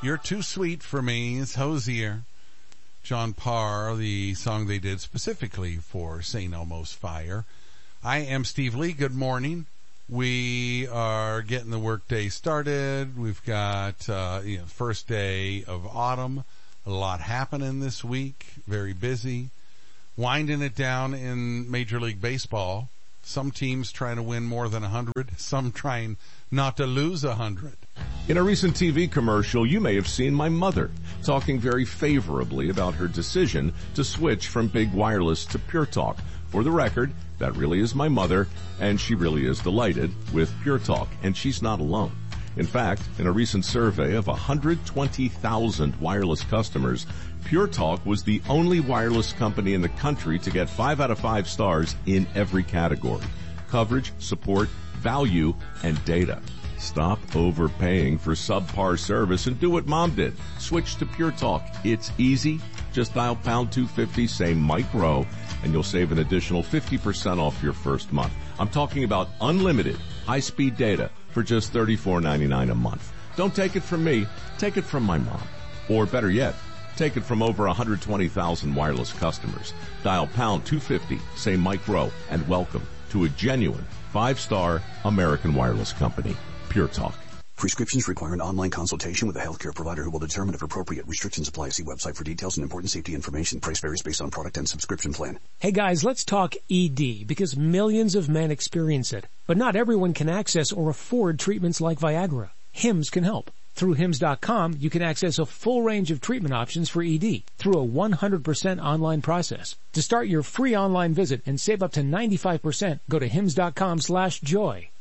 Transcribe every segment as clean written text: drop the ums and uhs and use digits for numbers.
You're Too Sweet for Me is Hosier. John Parr, the song they did specifically for St. Elmo's Fire. I am Steve Lee. Good morning. We are getting the workday started. We've got, first day of autumn. A lot happening this week. Very busy. Winding it down in Major League Baseball. Some teams trying to win more than 100. Some trying not to lose 100. In a recent TV commercial, you may have seen my mother talking very favorably about her decision to switch from Big Wireless to Pure Talk. For the record, that really is my mother, and she really is delighted with Pure Talk, and she's not alone. In fact, in a recent survey of 120,000 wireless customers, Pure Talk was the only wireless company in the country to get 5 out of 5 stars in every category: coverage, support, value, and data. Stop overpaying for subpar service and do what Mom did. Switch to Pure Talk. It's easy. Just dial pound 250, say Mike Rowe, and you'll save an additional 50% off your first month. I'm talking about unlimited high-speed data for just $34.99 a month. Don't take it from me. Take it from my mom. Or better yet, take it from over 120,000 wireless customers. Dial pound 250, say Mike Rowe, and welcome to a genuine 5-star American wireless company. Pure Talk. Prescriptions require an online consultation with a healthcare provider who will determine if appropriate. Restrictions apply. See website for details and important safety information. Price varies based on product and subscription plan. Hey guys, let's talk ED, because millions of men experience it. But not everyone can access or afford treatments like Viagra. Hims can help. Through Hims.com, you can access a full range of treatment options for ED through a 100% online process. To start your free online visit and save up to 95%, go to Hims.com/joy.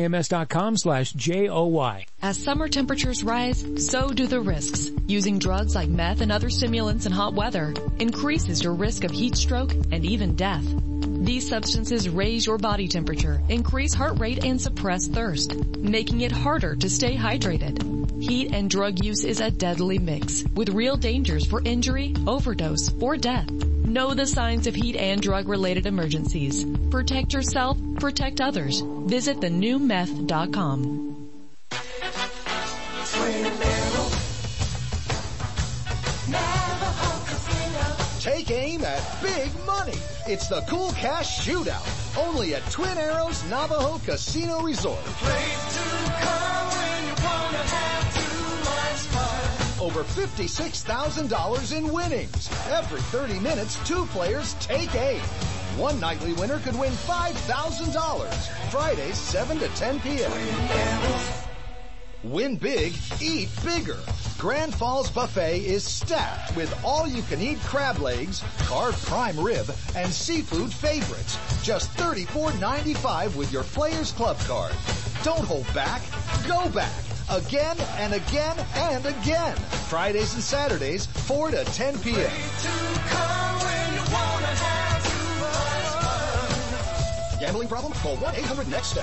HIMS.com/JOY. As summer temperatures rise, so do the risks. Using drugs like meth and other stimulants in hot weather increases your risk of heat stroke and even death. These substances raise your body temperature, increase heart rate, and suppress thirst, making it harder to stay hydrated. Heat and drug use is a deadly mix, with real dangers for injury, overdose, or death. Know the signs of heat and drug-related emergencies. Protect yourself, protect others. Visit thenewmeth.com. Take aim at big money. It's the Cool Cash Shootout, only at Twin Arrows Navajo Casino Resort. Over $56,000 in winnings. Every 30 minutes, 2 players take aim. One nightly winner could win $5,000. Fridays, 7 to 10 p.m. Win big, eat bigger. Grand Falls Buffet is stacked with all-you-can-eat crab legs, carved prime rib, and seafood favorites. Just $34.95 with your Players Club card. Don't hold back. Go back. Again and again and again. Fridays and Saturdays, 4 to 10 p.m. Gambling problem? Call 1-800-NEXT-STEP.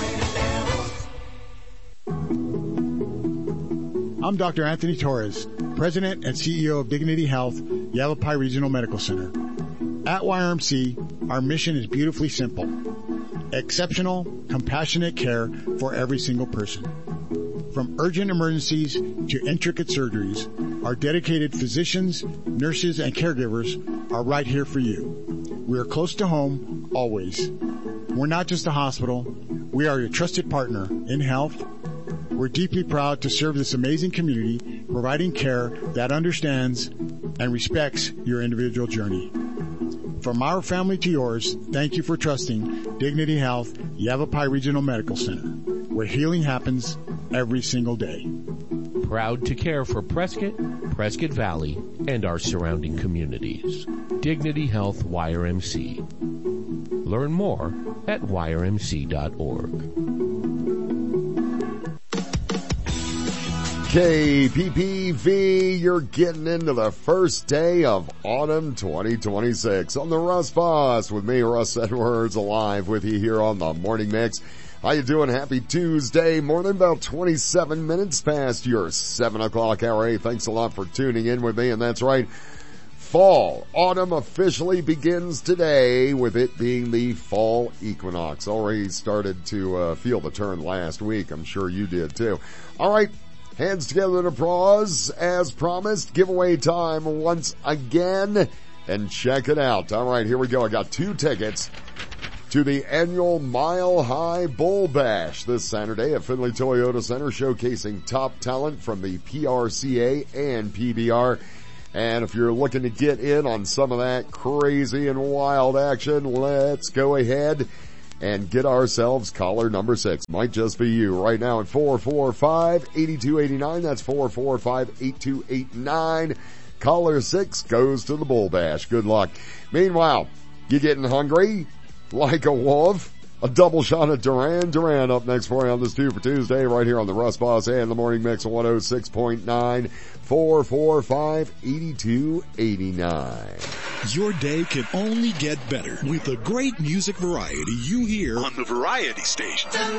I'm Dr. Anthony Torres, President and CEO of Dignity Health, Yavapai Regional Medical Center. At YRMC, our mission is beautifully simple. Exceptional, compassionate care for every single person. From urgent emergencies to intricate surgeries, our dedicated physicians, nurses, and caregivers are right here for you. We are close to home, always. We're not just a hospital. We are your trusted partner in health. We're deeply proud to serve this amazing community, providing care that understands and respects your individual journey. From our family to yours, thank you for trusting Dignity Health, Yavapai Regional Medical Center, where healing happens every single day. Proud to care for Prescott, Prescott Valley, and our surrounding communities. Dignity Health YRMC. Learn more at yrmc.org. KPPV, you're getting into the first day of autumn 2026 on the Russ Boss with me, Russ Edwards, alive with you here on the Morning Mix. How you doing? Happy Tuesday morning, about 27 minutes past your 7 o'clock hour. Hey, thanks a lot for tuning in with me, and that's right. Fall, autumn officially begins today, with it being the fall equinox. Already started to feel the turn last week. I'm sure you did too. All right. Hands together in applause as promised. Giveaway time once again. And check it out. All right, here we go. I got 2 tickets to the annual Mile High Bull Bash this Saturday at Findlay Toyota Center, showcasing top talent from the PRCA and PBR. And if you're looking to get in on some of that crazy and wild action, let's go ahead and get ourselves caller number 6. Might just be you right now at 445-8289. That's 445-8289. Caller 6 goes to the Bull Bash. Good luck. Meanwhile, you getting hungry? Like a wolf? A double shot of Duran Duran up next for you on this 2 for Tuesday right here on the Russ Boss and the Morning Mix 106.9, 445-8289. Your day can only get better with the great music variety you hear on the Variety Station.